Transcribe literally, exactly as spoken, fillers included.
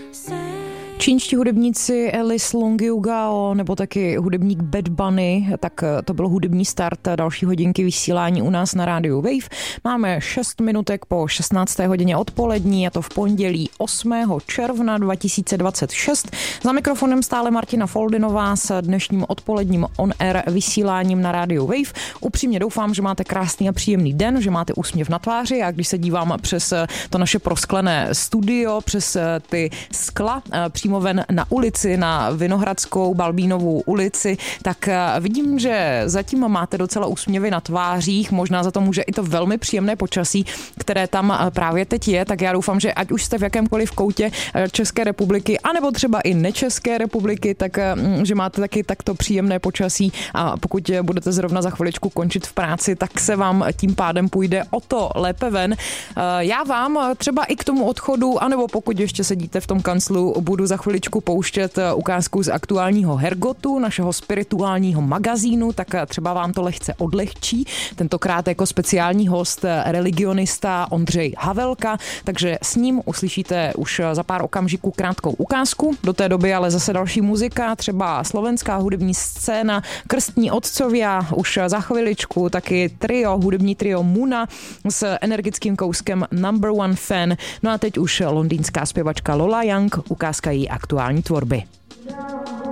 Čínští hudebníci Alice Longyugao nebo taky hudebník Bad Bunny, tak to byl hudební start další hodinky vysílání u nás na rádiu Wave. Máme šest minutek po šestnácté hodině odpolední, je to v pondělí osmého června dva tisíce dvacet šest. Za mikrofonem stále Martina Foldinová s dnešním odpoledním on-air vysíláním na rádiu Wave. Upřímně doufám, že máte krásný a příjemný den, že máte úsměv na tváři a když se dívám přes to naše prosklené studio, přes ty skla přímo ven na ulici, na Vinohradskou Balbínovou ulici, tak vidím, že zatím máte docela úsměvy na tvářích, možná za to může i to velmi příjemné počasí, které tam právě teď je, tak já doufám, že ať už jste v jakémkoliv koutě České republiky, anebo třeba i nečeské republiky, tak že máte taky takto příjemné počasí a pokud budete zrovna za chviličku končit v práci, tak se vám tím pádem půjde o to lépe ven. Já vám třeba i k tomu odchodu, anebo pokud ještě sedíte v tom kanclu, budu za chviličku pouštět ukázku z aktuálního Hergotu, našeho spirituálního magazínu, tak třeba vám to lehce odlehčí. Tentokrát jako speciální host religionista Ondřej Havelka, takže s ním uslyšíte už za pár okamžiků krátkou ukázku. Do té doby ale zase další muzika, třeba slovenská hudební scéna, Krstní otcovia, už za chviličku taky trio, hudební trio Muna s energickým kouskem Number One Fan. No a teď už londýnská zpěvačka Lola Young, ukázka její aktuální tvorby.